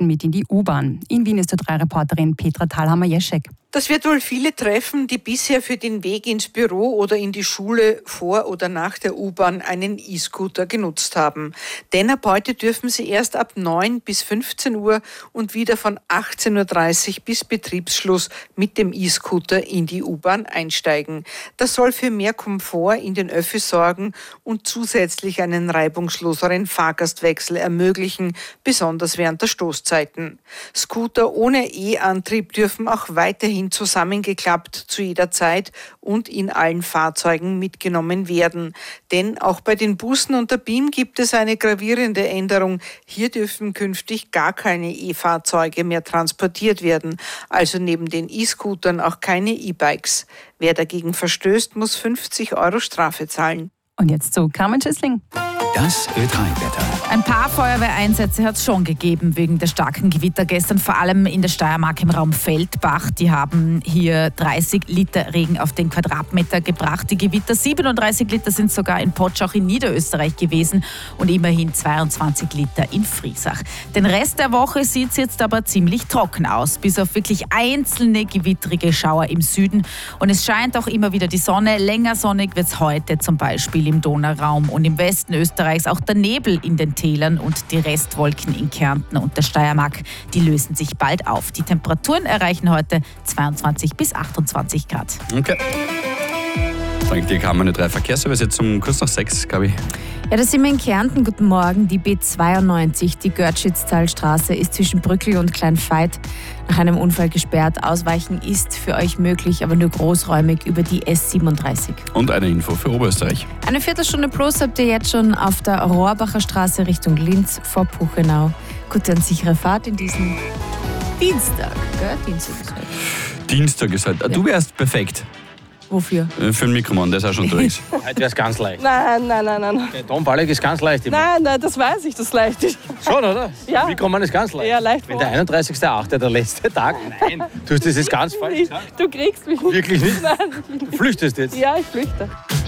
Studenten mit in die U-Bahn. In Wien ist Ö3-Reporterin Petra Thalhammer-Jeschek. Das wird wohl viele treffen, die bisher für den Weg ins Büro oder in die Schule vor oder nach der U-Bahn einen E-Scooter genutzt haben. Denn ab heute dürfen sie erst ab 9 bis 15 Uhr und wieder von 18.30 Uhr bis Betriebsschluss mit dem E-Scooter in die U-Bahn einsteigen. Das soll für mehr Komfort in den Öffis sorgen und zusätzlich einen reibungsloseren Fahrgastwechsel ermöglichen, besonders während der Stoßzeiten. Scooter ohne E-Antrieb dürfen auch weiterhin zusammengeklappt zu jeder Zeit und in allen Fahrzeugen mitgenommen werden. Denn auch bei den Bussen und der BIM gibt es eine gravierende Änderung. Hier dürfen künftig gar keine E-Fahrzeuge mehr transportiert werden. Also neben den E-Scootern auch keine E-Bikes. Wer dagegen verstößt, muss 50 € Strafe zahlen. Und jetzt zu Carmen Schüssling. Das Ö3-Wetter. Ein paar Feuerwehreinsätze hat es schon gegeben wegen der starken Gewitter gestern, vor allem in der Steiermark im Raum Feldbach. Die haben hier 30 Liter Regen auf den Quadratmeter gebracht. Die Gewitter, 37 Liter sind sogar in Potschach in Niederösterreich gewesen und immerhin 22 Liter in Friesach. Den Rest der Woche sieht es jetzt aber ziemlich trocken aus, bis auf wirklich einzelne gewittrige Schauer im Süden. Und es scheint auch immer wieder die Sonne. Länger sonnig wird es heute zum Beispiel im Donauraum und im Westen Österreichs. Auch der Nebel in den Tälern und die Restwolken in Kärnten und der Steiermark, die lösen sich bald auf. Die Temperaturen erreichen heute 22 bis 28 Grad. Okay. Danke dir, Carmen. Eine 3-Verkehrsübersetzung, kurz nach 6, glaube ich. Ja, da sind wir in Kärnten. Guten Morgen. Die B92, die Görtschitztalstraße, ist zwischen Brückl und Kleinveit nach einem Unfall gesperrt. Ausweichen ist für euch möglich, aber nur großräumig über die S37. Und eine Info für Oberösterreich. Eine Viertelstunde plus habt ihr jetzt schon auf der Rohrbacher Straße Richtung Linz vor Puchenau. Gute und sichere Fahrt in diesem Dienstag. Gell? Dienstag ist heute. Dienstag ist halt. Ja. Du wärst perfekt. Wofür? Für den Mikromann, der ist auch schon unterwegs. Heute wäre es ganz leicht. Nein. Der Tom Ballig ist ganz leicht. Nein, das weiß ich, das leicht ist. Schon, oder? Ja. Mikromann ist ganz leicht. Ja, leicht. Wenn der 31.8., der letzte Tag. Nein. Du hast das jetzt ganz falsch gesagt. Du kriegst mich nicht. Wirklich nicht? Nein. Du flüchtest jetzt. Ja, ich flüchte.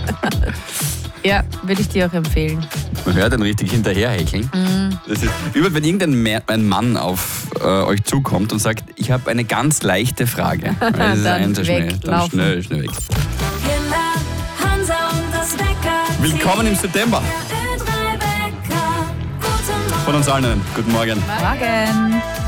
Ja, würde ich dir auch empfehlen. Man hört ihn richtig hinterherhecheln. Das ist, wie wenn irgendein Mann auf euch zukommt und sagt, ich habe eine ganz leichte Frage. Das ist Dann schnell weg. Willkommen im September. Von uns allen. Guten Morgen. Morgen.